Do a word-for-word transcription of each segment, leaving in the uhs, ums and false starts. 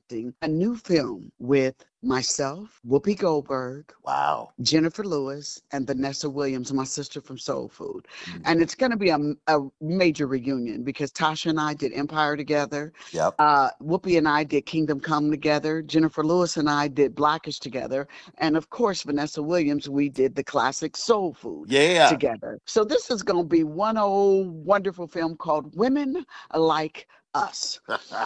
directing a new film with myself, Whoopi Goldberg, Wow. Jennifer Lewis, and Vanessa Williams, my sister from Soul Food. Mm. And it's going to be a, a major reunion because Tasha and I did Empire together. Yep. Uh, Whoopi and I did Kingdom Come together. Jennifer Lewis and I did Blackish together. And of course, Vanessa Williams, we did the classic Soul Food Yeah. together. So this is going to be one old wonderful film called Women Like Us.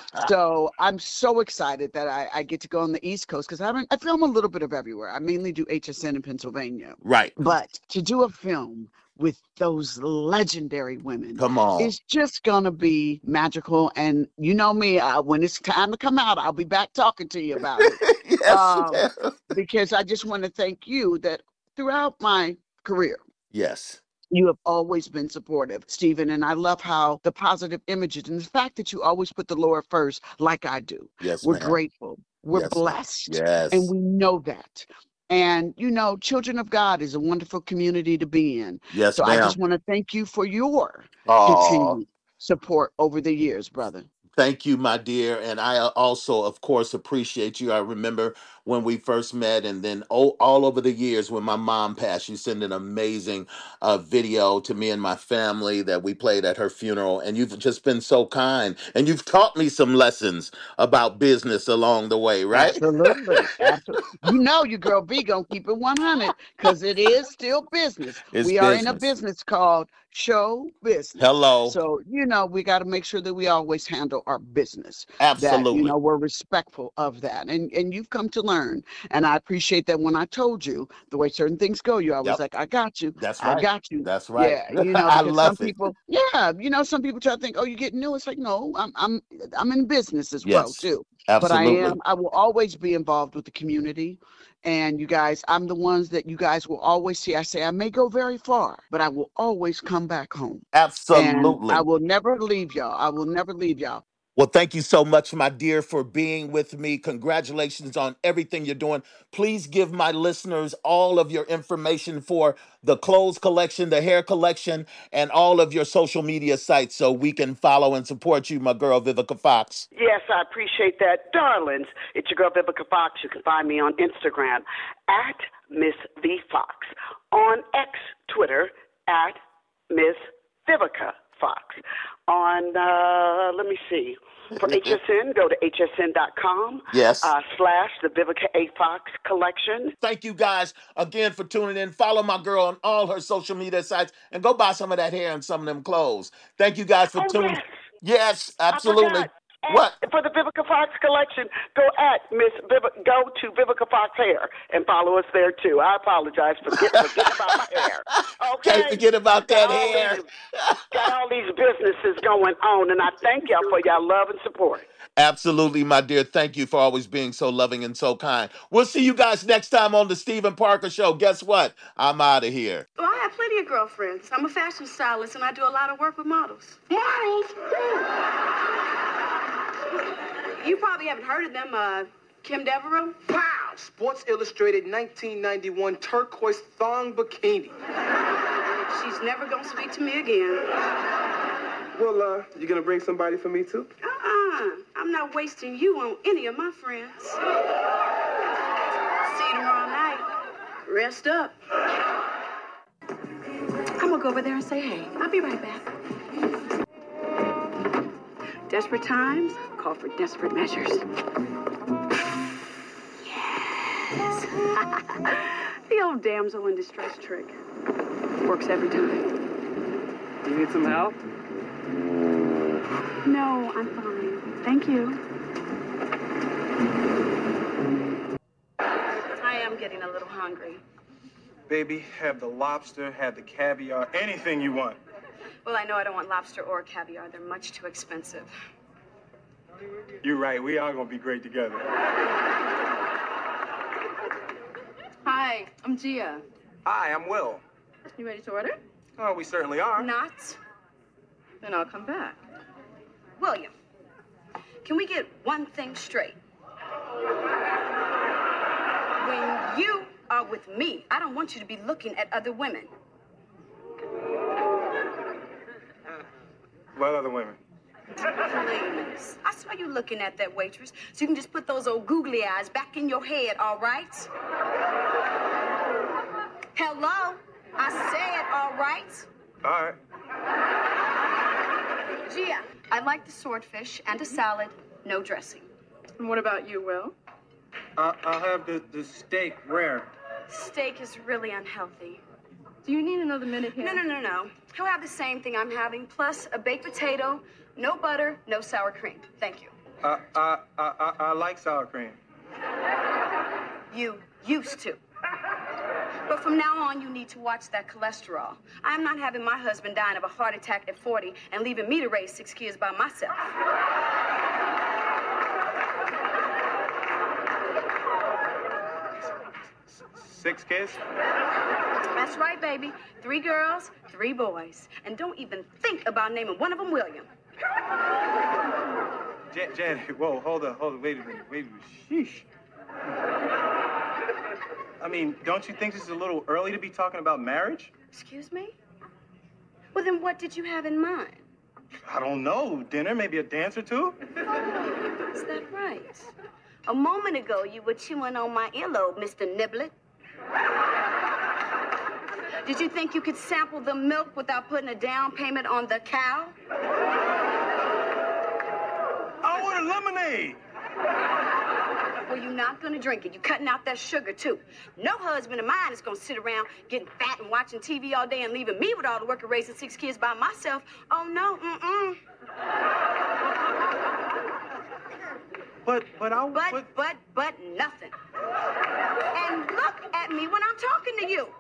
So I'm so excited that I, I get to go on the East Coast because I haven't I film a little bit of everywhere. I mainly do H S N in Pennsylvania. Right. But to do a film with those legendary women Come on. is just gonna be magical. And you know me, uh, when it's time to come out, I'll be back talking to you about it. Yes, um, ma'am. because I just want to thank you that throughout my career, Yes. you have always been supportive, Stephen, and I love how the positive images and the fact that you always put the Lord first, like I do. Yes, We're ma'am. grateful. We're Yes, ma'am. blessed. Yes. And we know that. And, you know, Children of God is a wonderful community to be in. Yes, So I ma'am. just want to thank you for your Oh, continued support over the years, brother. thank you, my dear. And I also, of course, appreciate you. I remember when we first met, and then all, all over the years when my mom passed, you sent an amazing uh, video to me and my family that we played at her funeral. And you've just been so kind. And you've taught me some lessons about business along the way, right? Absolutely. Absolutely. You know your girl B gonna keep it one hundred because it is still business. It's We are in a business. business called show business. Hello. So, you know, we got to make sure that we always handle our business, that, you Absolutely. know, we're respectful of that. And and you've come to learn. And I appreciate that when I told you the way certain things go, you always Yep. like, I got you. That's I right. got you. That's right. Yeah, you know, I because some love it. people, yeah, you know, some people try to think, oh, you're getting new. It's like, no, I'm I'm I'm in business as well, Yes. too. But I Absolutely. am, I will always be involved with the community. And you guys, I'm the ones that you guys will always see. I say, I may go very far, but I will always come back home. And I Absolutely. will never leave y'all. I will never leave y'all. Well, thank you so much, my dear, for being with me. Congratulations on everything you're doing. Please give my listeners all of your information for the clothes collection, the hair collection, and all of your social media sites so we can follow and support you, my girl, Vivica Fox. Yes, I appreciate that. Darlings, it's your girl Vivica Fox. You can find me on Instagram at Miss V Fox. On X, Twitter, at Miss Vivica Fox. On, uh, let me see. For H S N, go to H S N dot com Yes. uh, slash the Vivica A. Fox collection. Thank you guys again for tuning in. Follow my girl on all her social media sites and go buy some of that hair and some of them clothes. Thank you guys for Oh, tuning. yes. Yes, I absolutely. forgot. At, What? For the Vivica Fox collection, go at Miss Vivica, go to Vivica Fox Hair and follow us there too. I apologize for get, forgetting about my hair. Okay. Can't forget about Got that all hair. these, got all these businesses going on, and I thank y'all for y'all love and support. Absolutely, my dear. Thank you for always being so loving and so kind. We'll see you guys next time on the Stephen Parker Show. Guess what? I'm out of here. Well, I have plenty of girlfriends. I'm a fashion stylist, and I do a lot of work with models. Models? You probably haven't heard of them, uh, Kim Devereaux. Pow! Sports Illustrated nineteen ninety-one turquoise thong bikini. She's never gonna speak to me again. Well, uh, you gonna bring somebody for me too? Uh-uh. I'm not wasting you on any of my friends. See you tomorrow night. Rest up. I'm gonna go over there and say hey. I'll be right back. Desperate times call for desperate measures. Yes. The old damsel in distress trick. Works every time. You need some help? No, I'm fine. Thank you. I am getting a little hungry. Baby, have the lobster, have the caviar, anything you want. Well, I know I don't want lobster or caviar. They're much too expensive. You're right, we are gonna be great together. Hi, I'm Gia. Hi, I'm Will. You ready to order? Oh, we certainly are. Not. Then I'll come back. William, can we get one thing straight? When you are with me, I don't want you to be looking at other women. What other women? Please. I saw you looking at that waitress, so you can just put those old googly eyes back in your head, all right? Hello? I said all right. All right. Gia, I'd like the swordfish and a salad, no dressing. And what about you, Will? Uh, I'll have the, the steak rare. Steak is really unhealthy. Do you need another minute here? No, no, no, no. He'll have the same thing I'm having, plus a baked potato, no butter, no sour cream. Thank you. Uh, I, I, I, I like sour cream. You used to. But from now on, you need to watch that cholesterol. I'm not having my husband dying of a heart attack at forty and leaving me to raise six kids by myself. Six kids? That's right, baby. Three girls, three boys. And don't even think about naming one of them William. Jan, Jan, whoa, hold on, hold on, wait a minute, wait a minute. Sheesh. I mean, don't you think this is a little early to be talking about marriage? Excuse me? Well, then what did you have in mind? I don't know. Dinner, maybe a dance or two? Is that right? A moment ago, you were chewing on my earlobe, Mister Niblet. Did you think you could sample the milk without putting a down payment on the cow? I want a lemonade. Well, you're not going to drink it. You're cutting out that sugar, too. No husband of mine is going to sit around getting fat and watching T V all day and leaving me with all the work of raising six kids by myself. Oh, no, mm-mm. But, but I... But, but, but, but nothing. And look at me when I'm talking to you.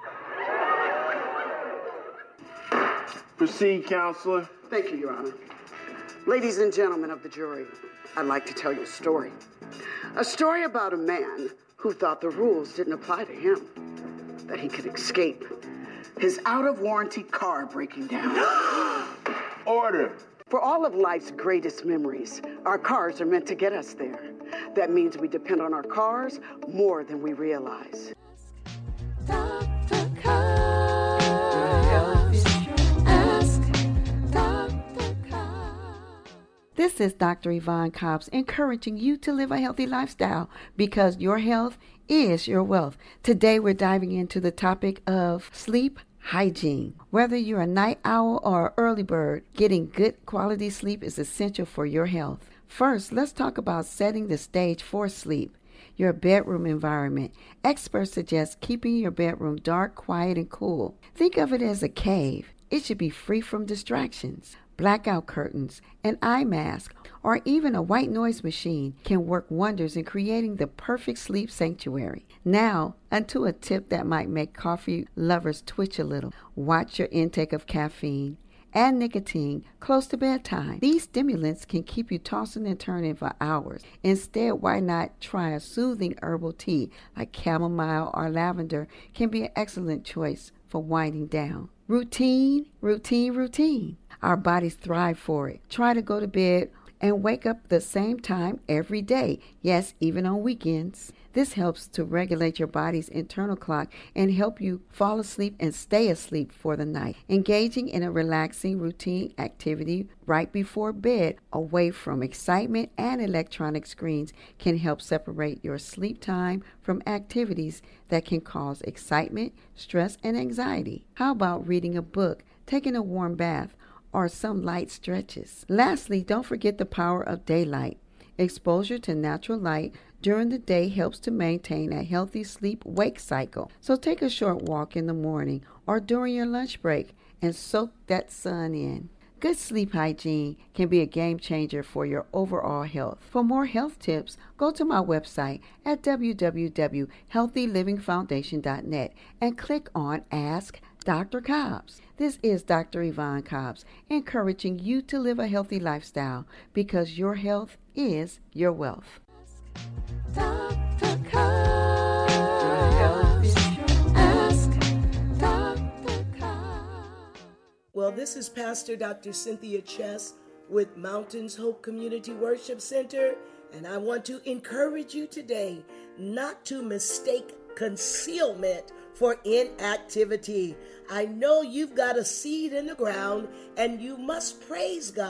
Proceed, counselor. Thank you, Your Honor. Ladies and gentlemen of the jury, I'd like to tell you a story. A story about a man who thought the rules didn't apply to him, that he could escape his out-of-warranty car breaking down. Order. For all of life's greatest memories, our cars are meant to get us there. That means we depend on our cars more than we realize. Doctor Cobbs. Ask Doctor Cobbs. This is Doctor Yvonne Cobbs encouraging you to live a healthy lifestyle because your health is your wealth. Today we're diving into the topic of sleep hygiene. Whether you're a night owl or an early bird, getting good quality sleep is essential for your health. First, let's talk about setting the stage for sleep. Your bedroom environment. Experts suggest keeping your bedroom dark, quiet, and cool. Think of it as a cave. It should be free from distractions. Blackout curtains, an eye mask, or even a white noise machine can work wonders in creating the perfect sleep sanctuary. Now, onto a tip that might make coffee lovers twitch a little. Watch your intake of caffeine and nicotine close to bedtime. These stimulants can keep you tossing and turning for hours. Instead, why not try a soothing herbal tea like chamomile or lavender can be an excellent choice for winding down. Routine, routine, routine. Our bodies thrive for it. Try to go to bed and wake up the same time every day. Yes, even on weekends. This helps to regulate your body's internal clock and help you fall asleep and stay asleep for the night. Engaging in a relaxing routine activity right before bed, away from excitement and electronic screens, can help separate your sleep time from activities that can cause excitement, stress, and anxiety. How about reading a book, taking a warm bath, or some light stretches? Lastly, don't forget the power of daylight. Exposure to natural light during the day helps to maintain a healthy sleep-wake cycle. So take a short walk in the morning or during your lunch break and soak that sun in. Good sleep hygiene can be a game changer for your overall health. For more health tips, go to my website at w w w dot healthy living foundation dot net and click on Ask Doctor Cobbs. This is Doctor Yvonne Cobbs, encouraging you to live a healthy lifestyle because your health is your wealth. Doctor Cobbs. Ask Doctor Cobbs. Well, this is Pastor Doctor Cynthia Chess with Mountains Hope Community Worship Center, and I want to encourage you today not to mistake concealment for inactivity. I know you've got a seed in the ground and you must praise God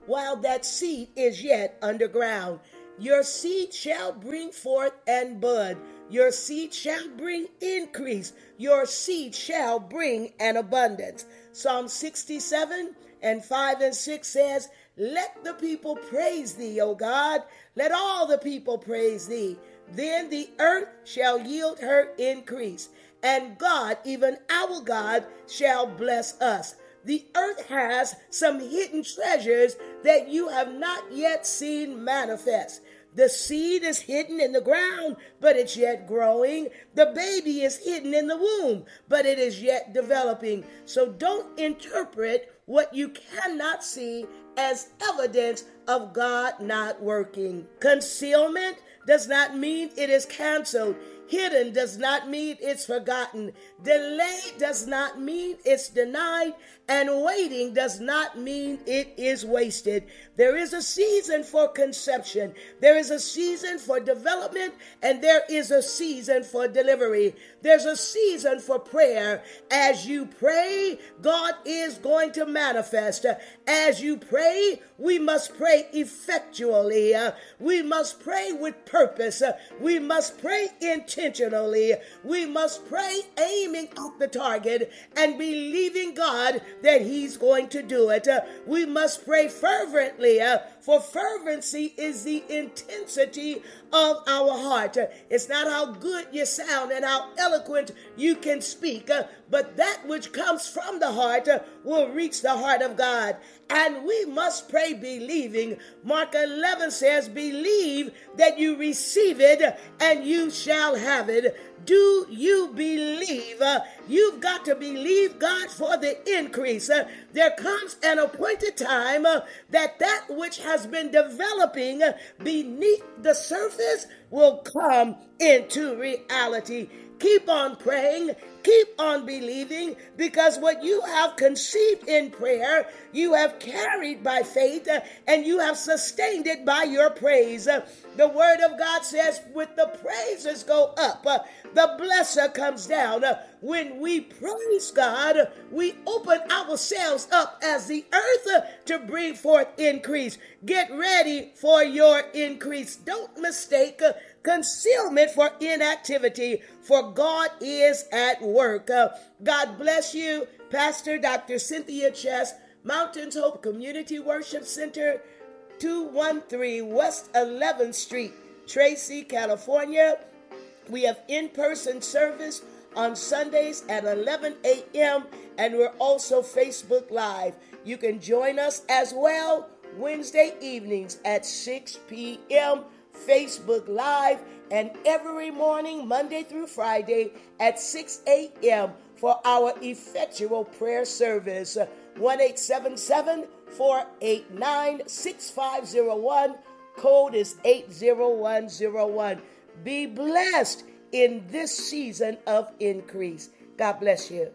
while that seed is yet underground. Your seed shall bring forth and bud. Your seed shall bring increase. Your seed shall bring an abundance. Psalm sixty-seven and five and six says, let the people praise thee, O God. Let all the people praise thee. Then the earth shall yield her increase, and God, even our God, shall bless us. The earth has some hidden treasures that you have not yet seen manifest. The seed is hidden in the ground, but it's yet growing. The baby is hidden in the womb, but it is yet developing. So don't interpret what you cannot see as evidence of God not working. Concealment does not mean it is canceled. Hidden does not mean it's forgotten. Delayed does not mean it's denied. And waiting does not mean it is wasted. There is a season for conception. There is a season for development. And there is a season for delivery. There's a season for prayer. As you pray, God is going to manifest. As you pray, we must pray effectually. We must pray with purpose. We must pray intentionally. We must pray aiming at the target and believing God that he's going to do it. Uh, we must pray fervently, uh, for fervency is the intensity of our heart. Uh, it's not how good you sound and how eloquent you can speak, uh, but that which comes from the heart uh, will reach the heart of God. And we must pray believing. Mark eleven says, believe that you receive it and you shall have it. Do you believe? Uh, you've got to believe God for the increase. Uh, there comes an appointed time uh, that that which has been developing uh, beneath the surface will come into reality. Keep on praying. Keep on believing, because what you have conceived in prayer, you have carried by faith, uh, and you have sustained it by your praise. Uh, the word of God says, with the praises go up, uh, the blesser comes down. Uh, when we praise God, we open ourselves up as the earth uh, to bring forth increase. Get ready for your increase. Don't mistake uh, concealment for inactivity, for God is at work. Uh, God bless you. Pastor Doctor Cynthia Chess, Mountains Hope Community Worship Center, two one three West eleventh Street, Tracy, California. We have in-person service on Sundays at eleven a.m. and we're also Facebook Live. You can join us as well Wednesday evenings at six p.m. Facebook Live, and every morning, Monday through Friday at six a.m. for our effectual prayer service. one eight seven seven, four eight nine, six five zero one. Code is eight zero one zero one. Be blessed in this season of increase. God bless you.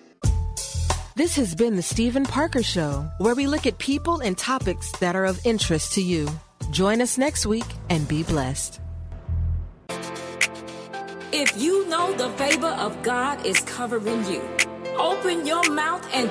This has been the Stephen Parker Show, where we look at people and topics that are of interest to you. Join us next week and be blessed. If you know the favor of God is covering you, open your mouth and